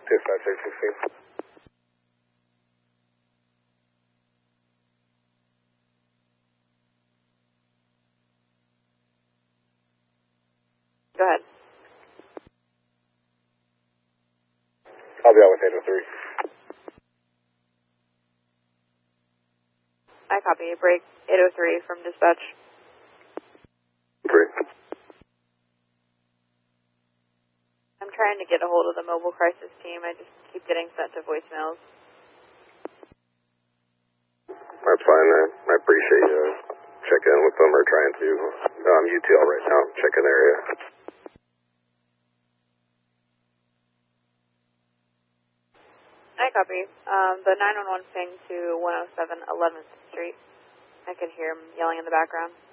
Dispatch 816. Go ahead. I'll be out with 803. I copy. Break 803 from dispatch. 3. I'm trying to get a hold of the mobile crisis team. I just keep getting sent to voicemails. That's fine. I appreciate you checking in with them or trying to. UTL right now, checking the area. I copy. The 911 ping to 107 11th Street. I could hear him yelling in the background.